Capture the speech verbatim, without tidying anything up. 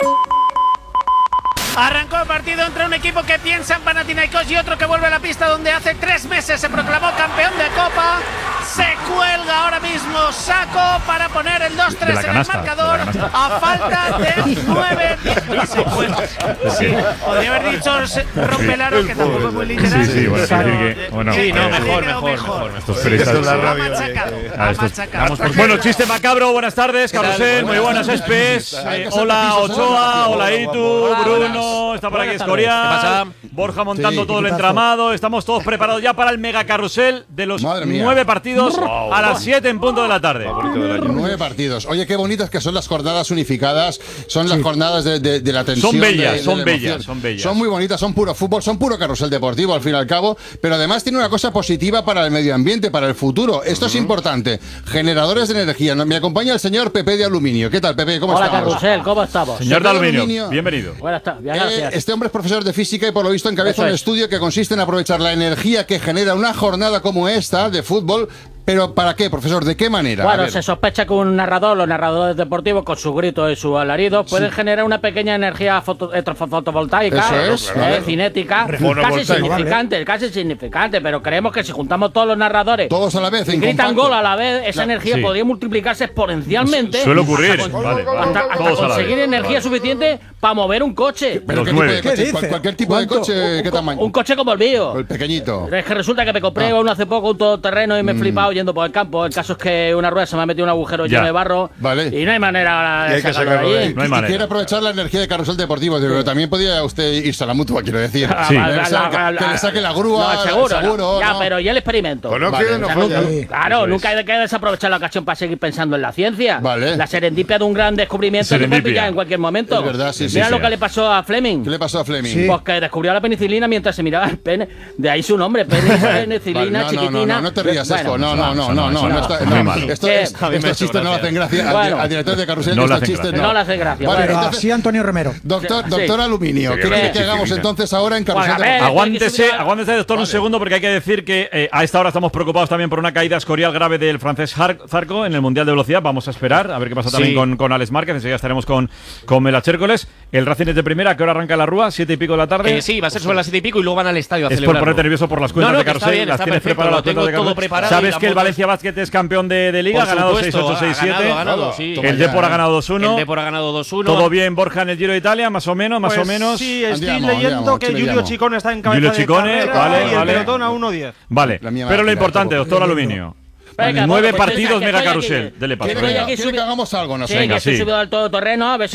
Arrancó el partido entre un equipo que piensa en Panathinaikos y otro que vuelve a la pista donde hace tres meses se proclamó campeón de Copa. Se cuelga ahora mismo Saco para poner el dos tres en el marcador a falta de nueve. Y se cuelga. Sí. Podría haber dicho rompelaro, que tampoco es muy literal. Sí, sí, bueno, decir que, bueno, sí, no, eh, mejor, mejor, mejor. Estos periodistas ha machacado, ha machacado. Bueno, chiste macabro, buenas tardes, Carrusel, muy buenas, Espes. Eh, hola Ochoa, hola Itu, Bruno, está por aquí Escorial, Borja montando Sí, todo el entramado. Estamos todos preparados ya para el mega carrusel de los nueve partidos a las siete en punto de la tarde. Nueve partidos. Oye, qué bonitas que son las jornadas unificadas. Son las jornadas de, de, de la tensión. Son bellas, de, de son la bellas, son bellas. Son muy bonitas, son puro fútbol, son puro carrusel deportivo al fin y al cabo. Pero además tiene una cosa positiva para el medio ambiente, para el futuro. Esto uh-huh. es importante. Generadores de energía. Me acompaña el señor Pepe de Aluminio. ¿Qué tal, Pepe? ¿Cómo Hola, estamos? Hola, Carrusel, ¿cómo estamos? Señor de Aluminio, aluminio, bienvenido. Buenas tardes, eh, gracias. Este hombre es profesor de física y por lo visto encabeza un es. estudio que consiste en aprovechar la energía que genera una jornada como esta de fútbol. ¿Pero para qué, profesor? ¿De qué manera? Bueno, se sospecha que un narrador, los narradores deportivos, con su grito y su alarido, pueden sí. generar una pequeña energía foto, fotovoltaica, Eso es, eh, claro. cinética, casi significante, casi significante, pero creemos que si juntamos todos los narradores todos a la vez, y gritan gol a la vez, esa claro. energía sí. podría multiplicarse exponencialmente. Suele ocurrir. Hasta, vale, vale. hasta, hasta conseguir energía vale. suficiente para mover un coche. ¿Pero los qué nueve. tipo de coche? ¿Cuál, cualquier tipo de coche, un, ¿qué tamaño? Un coche como el mío. El pequeñito. Es que resulta que me compré ah. uno hace poco, un todoterreno, y me he mm. flipado yendo por el campo. El caso es que una rueda se me ha metido un agujero ya. lleno de barro vale. y no hay manera de sacarlo de allí. No hay manera. Y quiere aprovechar la energía de carrusel deportivo, pero también podría usted irse a la mutua, quiero decir. Sí. La, la, la, que, que le saque la grúa. No, seguro. seguro no. Ya, no. pero ya el experimento. Pues no vale. quiere, no o sea, falla. nunca, claro, Eso nunca es. hay que desaprovechar la ocasión para seguir pensando en la ciencia. Vale. La serendipia de un gran descubrimiento se puede pillar en cualquier momento. Es verdad, sí, Mira sí, lo sí. que le pasó a Fleming. ¿Qué le pasó a Fleming? Sí. Pues que descubrió la penicilina mientras se miraba el pene. De ahí su nombre, penicilina, vale, no, chiquitina. No, no, no te rías, bueno, esto. No, no, no, no, no. no, está, no, no esto, es, estos chistes no le hacen gracia. Bueno, al director de carrusel, no estos chistes no. No le hace gracia. Vale, bueno, entonces, sí, Antonio Romero. Doctor, doctor Aluminio, ¿qué quiere que hagamos entonces ahora en carrusel? Bueno, ver, aguántese, aguántese, doctor, vale. un segundo, porque hay que decir que eh, a esta hora estamos preocupados también por una caída escorial grave del francés Zarco en el Mundial de Velocidad. Vamos a esperar a ver qué pasa también sí. con, con Alex Márquez. Enseguida estaremos con, con Melache Hércoles. El Racing es de primera. ¿A qué hora arranca la Rúa? ¿Siete y pico de la tarde? Eh, sí, va a ser sobre las siete y pico y luego van al estadio a es celebrarlo. por ponerte nervioso por las cuentas no, no, de carrusel. Bien, las tienes preparadas, lo tengo todo preparado. ¿Sabes que el Valencia Basket es campeón de, de Liga? Ha ganado seis ocho, seis siete. Ha ganado, sí. El Depor ha ganado dos uno. El Depor ha ganado dos uno. ¿Todo bien, Borja, en el Giro de Italia? Más o menos, más pues o menos. Sí, estoy andiamo, leyendo andiamo, que Giulio Ciccone está en cabeza Giulio de Ciccone, carrera vale, y el vale. pelotón a uno diez. Vale, pero lo importante, doctor Aluminio. Venga, Nueve bueno, pues partidos que mega estoy carrusel. Aquí, Dele paso. ¿Quiere que hagamos algo? No sé. Sí, que estoy subido al todoterreno, a ver si